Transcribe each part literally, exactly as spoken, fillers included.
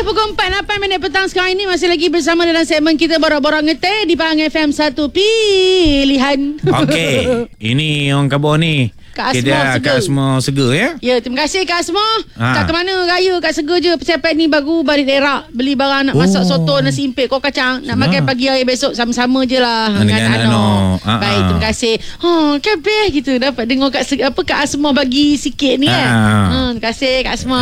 pukul empat lapan minit petang sekarang ini masih lagi bersama dalam segmen kita Borak-Borak Ngeteh di Pahang F M satu Pilihan. Okey, ini orang Khabar ni. Kak Asma Kita Sega. Kak Asma Sega ya. Ya, terima kasih Kak Asma. Ha. Tak ke mana raya kat Sega je. Persiapan ni baru balik daerah. Beli barang nak masak Oh. soto, nasi impit, kau kacang. Nak Senang. makan pagi hari besok sama-sama je lah. Dengan Ano. Ha, Baik, ha. terima kasih. Ha, kan best gitu dapat dengar Kak Sega, apa Kak Asma bagi sikit ni kan. Ha. Ha, terima kasih Kak Asma.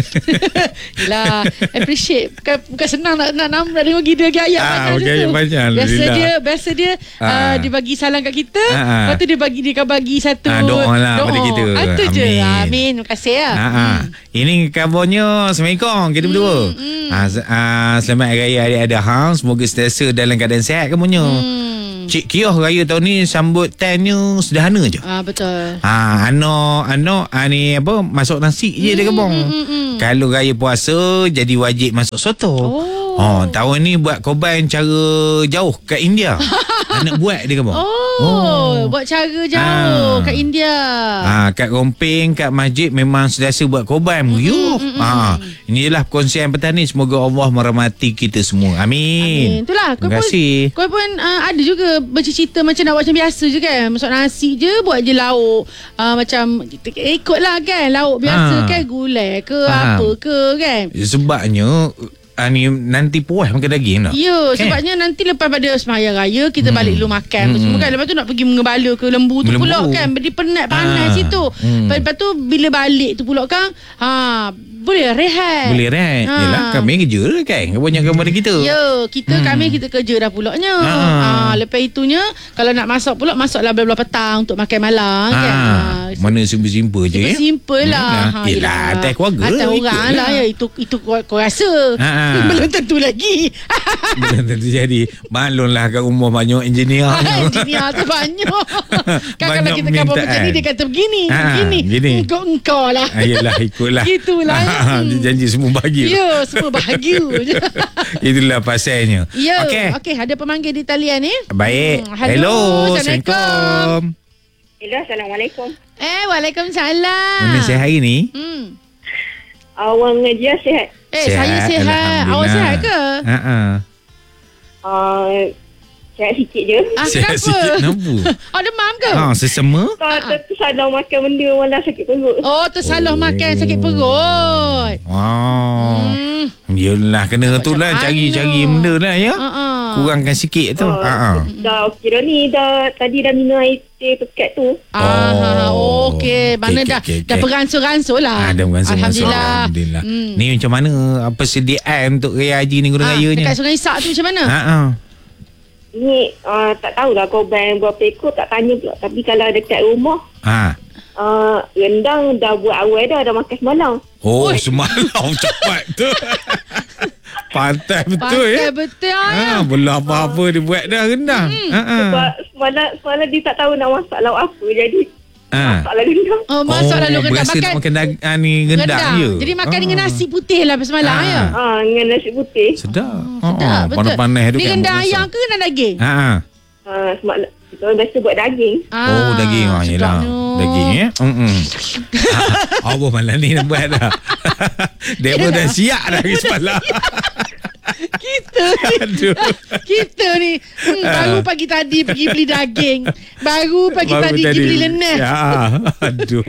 Yelah, appreciate. Bukan, bukan senang nak nak, nak, nak dengar gila lagi ayat Ah, macam okey, tu. banyak, Biasa Alhamdulillah. dia biasa dia Ah. uh, dia bagi salam kat kita. Ah, ah. Lepas tu dia bagi dia akan bagi satu Ah, doa lah pada kita. Ah, tu je. Amin. Amin. Terima kasih ya. Ha ah. Ini kabarnya Assalamualaikum kita berdua. hmm. Ah, se- ah, selamat Hari Raya adik-adik hang. Semoga sentiasa dalam keadaan sihat kamunya. Hmm. Cik Kioh raya tahun ni sambut tennya sederhana je. Ah, betul. Ha, ano ano ah, ni apa masuk nasi je dia kebong. mm, mm. Kalau raya puasa jadi wajib masuk soto. Oh. Oh, tahun ni buat korban cara jauh kat India. Anak buat dia kebong. Oh, buat cara jauh Ah. kat India. Ah, kat Romping, kat masjid memang sentiasa buat korban. Yuh. Ah, inilah perkongsian petang ni. Semoga Allah merahmati kita semua. Amin. Amin. Itulah. Kau Terima pun, kasih. kau pun uh, ada juga bercita macam nak buat macam biasa je kan. Masuk nasi je, buat je lauk. Uh, macam, eh, ikutlah kan. Lauk biasa Ah. kan. Gulai ke, Faham. apa ke kan. Sebabnya ah, ni nanti puas makan daging tak? Ya, Kan? sebabnya nanti lepas pada sembahyang raya kita Hmm. balik dulu makan apa Hmm. semua kan. Lepas tu nak pergi mengembala ke lembu tu Lembu. pula kan. Dia penat panas Ah. situ. Hmm. Lepas tu bila balik tu pula kan, ha, boleh rehat. Boleh rehat. Ha. Yelah, kami kerja lah kan. Kebanyakan pada kita. Ya, kita Hmm. kami kita kerja dah pulaknya. Ha. Ha, lepas itunya kalau nak masak pula masaklah belah-belah petang untuk makan malam Ah, kan. Ha, mana simple-simple je. simple lah. Ha, yelah, atas keluarga. Atas orang ikutlah. lah ya. Itu itu kau, kau rasa. Ha, ha. Belum tentu lagi. Belum tentu jadi. Maklumlah kat rumah banyak engineer. Engineer tu banyak. Kan kalau Banyak kita kabar permintaan. macam ni dia kata begini, Ha, begini. gini. Engkau engkau lah. Ah, yelah, ikutlah. Gitulah. Ah, Hmm. dia janji semua bahagia. Ya, semua bahagia je. Itulah pasalnya. Ya, Okey. okey, ada pemanggil di talian ni. Baik. Hmm, Hello. hello, Assalamualaikum. Hello, Assalamualaikum. Eh, Waalaikumsalam. Mana sihat hari ni? Hmm. Awang dia sihat. Eh, saya sihat. Awak sihat ke? Ha ah. Uh, sihat sikit je. Ah, Sihat kenapa? sikit kenapa? Oh, demam ke? Ha, sesama? Tak tersalah makan benda malah sakit perut. Oh, tersalah Oh. makan sakit perut. Wow. Hmm. Yelah, kena tu lah. macam Cari-cari mana? benda lah ya. Uh-uh. Kurangkan sikit tu. Oh, Ha ah. Dah okey dah ni. Dah, tadi dah minum air teh pekat tu. Ah, Oh. okey. Mana Okey, dah okey, dah okey. beransur-ansur lah. Ada beransur-ansur. Alhamdulillah. Alhamdulillah. Hmm. Ni macam mana persediaan untuk Raya Haji ni guna Ah, rayanya? dekat Sungai Isak tu macam mana? Ha ah. Ni uh, tak tahulah korban berapa ekor, tak tanya pula. Tapi kalau dekat rumah, Ha. uh, rendang dah buat awal dah. Dah makan semalam. Oh, Oi. semalam cepat tu. Pantai betul Pakai ya. betul Ha, ya. belum apa-apa dia buat dah rendang. Ha ah. Sebab semalam, semalam dia tak tahu nak masak lauk apa. Jadi, Ha. masaklah rendang. Oh, masak lalu rendang berasa makan nak makan dag- ah, ni rendang je. Jadi makan Ah. dengan nasi putih lah semalam Ah. ya. Ah, dengan nasi putih. Sedap. Sedap betul. Panas-panas tu Ni kan. rendang buat ayam masak. ke rendang daging? Ha ah. Ah, semalam, kita biasa buat daging. Oh, daging ah yalah. sedapnya. Daging ya. Hmm. Apa malam ni nak buat dah. Dia pun dah siap dah hari semalam. Kita ni Aduh. Kita ni hmm, baru pagi tadi pergi beli daging. Baru pagi Baru tadi, pergi beli leneh. Ya. Aduh.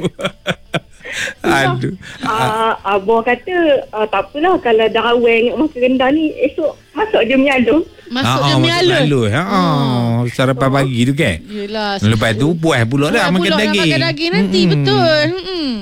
Aduh. Uh, abang kata uh, tak apalah kalau dah awal ingat makan rendang ni, esok masak je mi alun. Masuk Ah, je ah, mi masuk alun. alun. Ha ah. Sarapan pagi tu kan. Yelah. Lepas tu puas pula dah Buat makan pula nak daging. makan daging nanti Mm-mm. betul. Hmm.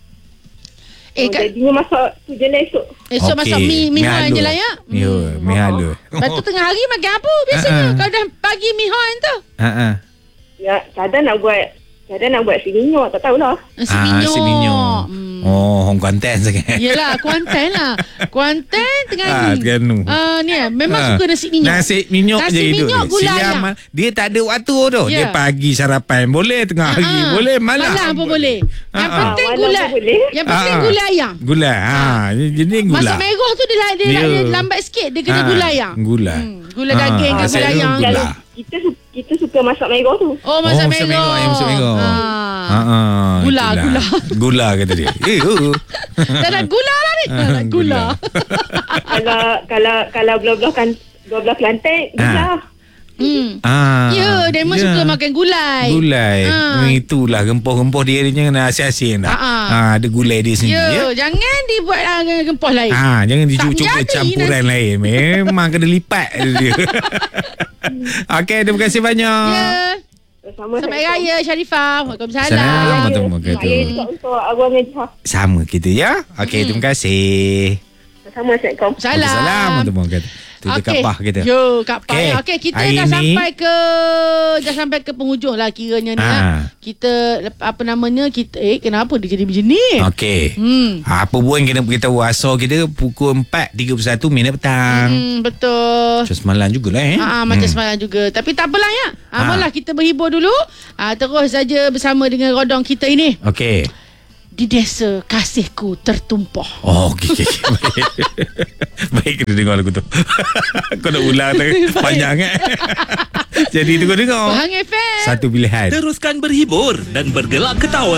Eh, Eh, kat, jadinya masak tu je lah esok. esok Okey, masak mi mi han halus. je lah ya. Ya, mi halus. Lepas tu tengah hari makan apa biasanya? Ha-ha. Kalau dah pagi mi han tu. Ha ah. Ya, kadang nak buat, kadang nak buat si minyak, tak tahulah. Nasi Ah, minyak. nasi minyak. Hmm. Oh, Hong Kuantan sangat. Yelah, Kuantan lah. Kuantan tengah Ah, ni. Terengganu. Ah, ni eh, memang Ah. suka nasi minyak. Nasi minyak Nasi je hidup minyak dia. gula Siang ayam. mal- dia tak ada waktu tu. Ya. Dia pagi sarapan boleh, tengah hari Ah, boleh, malam. Malam pun boleh. Yang Ah, penting malam gula. pun boleh. Yang penting Ah, ah. gula ayam. Gula. Ha, jadi gula. Masuk merah tu dia, dia, Ya. dia lambat sikit. Dia kena Ah, gula ayam. Gula. Hmm, gula Ah, daging dengan saya gula tu ayam. gula. Kalau kita, su- kita suka masak merah tu. Oh, masak Oh, merah. masak merah, ayam masak merah. Ah. Ha ah. Gula, itulah. gula. Gula kata dia. Eh, oh. Tak nak gula lah ni. Nak gula. kalau kalau kalau belah-belah kan belah-belah Kelantan, Ah. gula. Hmm. Ah, Ya, dia memang ya. suka makan gulai. Gulai. Ah. Memang itulah gempoh-gempoh dia ni jangan asyik-asyik dah. Ah, ah. Ah, ada gulai dia sendiri Ya, ya. jangan dibuat ah, gempoh lain. Ah, jangan dicuba-cuba Tak jadi campuran nanti. lain. Memang kena lipat dia. Okey, terima kasih banyak. Ya. Sama Selamat Hari Raya Sharifah. Waalaikumsalam. Assalamualaikum warahmatullahi Saya wabarakatuh. juga untuk Abang Ejah. Sama kita ya. Okey, terima kasih. Sama, Assalamualaikum. Salam. Assalamualaikum warahmatullahi wabarakatuh. Tu dia Okey. kapah kita. Yo, Kak Pah. Okey. Okey, okay, kita Hari dah ni- sampai ke dah sampai ke penghujung lah kiranya ni. Ah. Ha. Kita lep- apa namanya kita eh kenapa dia jadi macam ni? Okey. Hmm. Apa pun kena beritahu asal kita pukul empat tiga puluh satu minit petang. Hmm, betul. Macam semalam jugalah eh. Ah, macam semalam juga. Tapi tak apalah ya. Ah, Ah. malah kita berhibur dulu. Ah, terus saja bersama dengan rodong kita ini. Okey. Di desa kasihku tertumpah. Oh, okey, okey. okey. Baik, kita dengar lagu tu. Kau nak ulang tu. Panjang kan? Jadi tunggu dengar. Bahang F M. Satu pilihan. Teruskan berhibur dan bergelak ketawa